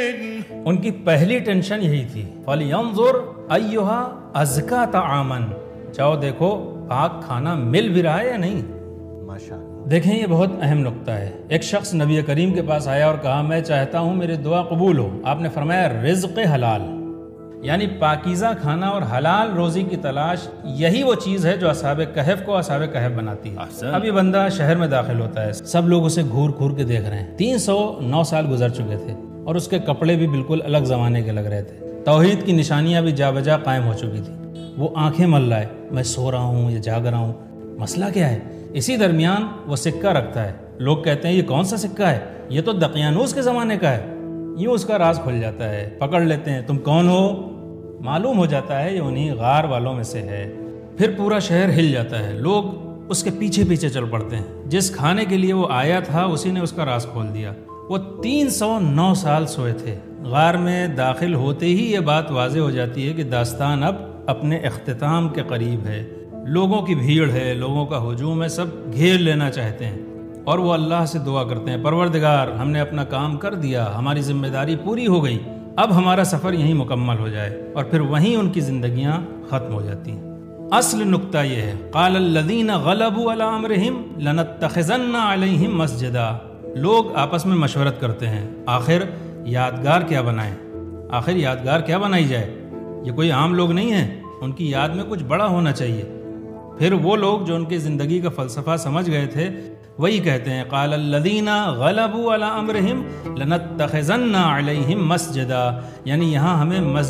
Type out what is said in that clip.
ان کی پہلی ٹینشن یہی تھی، فَلْيَنظُرْ أَيُّهَا أَزْكَىٰ طَعَامًا، چاہو دیکھو پاک کھانا مل بھی رہا ہے یا نہیں۔ ماشاءاللہ۔ دیکھیں یہ بہت اہم نقطہ ہے۔ ایک شخص نبی کریم کے پاس آیا اور کہا میں چاہتا ہوں میری دعا قبول ہو۔ آپ نے فرمایا رزق حلال، یعنی پاکیزہ کھانا اور حلال روزی کی تلاش، یہی وہ چیز ہے جو اصحاب کہف کو اصحاب کہف بناتی ہے۔ اب یہ بندہ شہر میں داخل ہوتا ہے، سب لوگ اسے گھور گھور کے دیکھ رہے ہیں۔ 309 سال گزر چکے تھے اور اس کے کپڑے بھی بالکل الگ زمانے کے لگ رہے تھے۔ توحید کی نشانیاں بھی جا بجا قائم ہو چکی تھی۔ وہ آنکھیں مل رہا ہے، میں سو رہا ہوں یا جاگ رہا ہوں، مسئلہ کیا ہے؟ اسی درمیان وہ سکہ رکھتا ہے۔ لوگ کہتے ہیں یہ کون سا سکہ ہے؟ یہ تو دقیانوس کے زمانے کا ہے۔ یوں اس کا راز کھل جاتا ہے، پکڑ لیتے ہیں، تم کون ہو؟ معلوم ہو جاتا ہے یہ انہی غار والوں میں سے ہے۔ پھر پورا شہر ہل جاتا ہے، لوگ اس کے پیچھے پیچھے چل پڑتے ہیں۔ جس کھانے کے لیے وہ آیا تھا اسی نے اس کا راز کھول دیا۔ وہ 309 سال سوئے تھے۔ غار میں داخل ہوتے ہی یہ بات واضح ہو جاتی ہے کہ داستان اب اپنے اختتام کے قریب ہے۔ لوگوں کی بھیڑ ہے، لوگوں کا ہجوم ہے، سب گھیر لینا چاہتے ہیں اور وہ اللہ سے دعا کرتے ہیں، پروردگار ہم نے اپنا کام کر دیا، ہماری ذمہ داری پوری ہو گئی، اب ہمارا سفر یہیں مکمل ہو جائے، اور پھر وہیں ان کی زندگیاں ختم ہو جاتی ہیں۔ اصل نکتہ یہ ہے، قال الذین غلبوا علی امرہم لنتخذن علیہم مسجدا۔ لوگ آپس میں مشورت کرتے ہیں، آخر یادگار کیا بنائیں، آخر یادگار کیا بنائی جائے؟ یہ کوئی عام لوگ نہیں ہیں، ان کی یاد میں کچھ بڑا ہونا چاہیے۔ پھر وہ لوگ جو ان کی زندگی کا فلسفہ سمجھ گئے تھے وہی کہتے ہیں، قال الذین غلبوا علی امرہم لنتخذن علیہم مسجدا، یعنی یہاں ہمیں مسجد